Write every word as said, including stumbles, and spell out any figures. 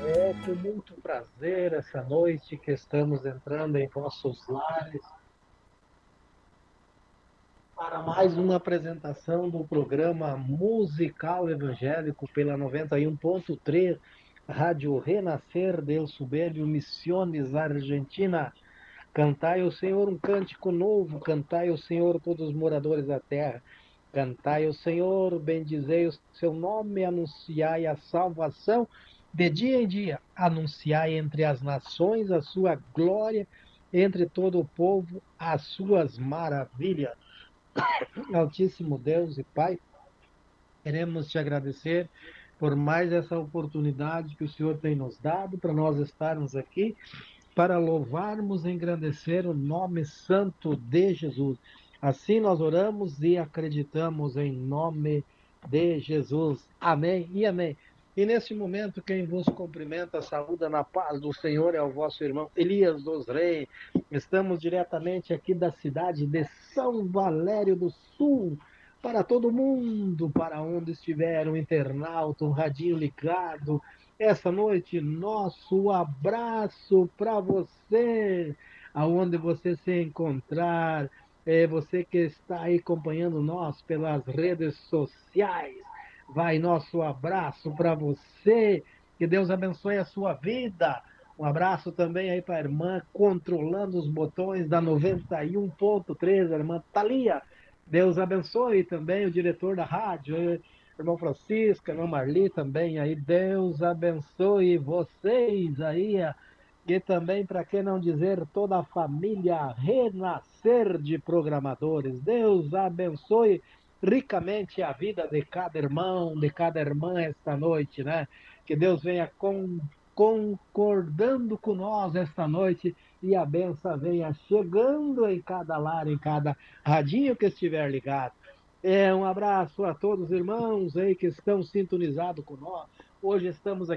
É com muito prazer essa noite que estamos entrando em vossos lares para mais uma apresentação do programa musical evangélico pela noventa e um ponto três, Rádio Renascer del Subério Missiones Argentina. Cantai ao Senhor um cântico novo, cantai ao Senhor todos os moradores da terra. Cantai ao Senhor, bendizei o seu nome, anunciai a salvação. De dia em dia, anunciai entre as nações a sua glória, entre todo o povo as suas maravilhas. Altíssimo Deus e Pai, queremos te agradecer por mais essa oportunidade que o Senhor tem nos dado para nós estarmos aqui, para louvarmos e engrandecer o nome santo de Jesus. Assim nós oramos e acreditamos em nome de Jesus. Amém e amém. E neste momento, quem vos cumprimenta, saúda na paz do Senhor é o vosso irmão Elias dos Reis. Estamos diretamente aqui da cidade de São Valério do Sul, para todo mundo, para onde estiver um internauta, um radinho ligado. Essa noite, nosso abraço para você, aonde você se encontrar, é você que está aí acompanhando nós pelas redes sociais. Vai nosso abraço para você, que Deus abençoe a sua vida. Um abraço também aí para a irmã controlando os botões da noventa e um ponto três, a irmã Thalia. Deus abençoe também o diretor da rádio, irmão Francisco, irmão Marli também aí. Deus abençoe vocês aí. E também, para que não dizer, toda a família Renascer de Programadores. Deus abençoe ricamente a vida de cada irmão, de cada irmã esta noite, né? Que Deus venha com, concordando com nós esta noite e a benção venha chegando em cada lar, em cada radinho que estiver ligado. É, um abraço a todos os irmãos aí que estão sintonizados com nós. Hoje estamos aqui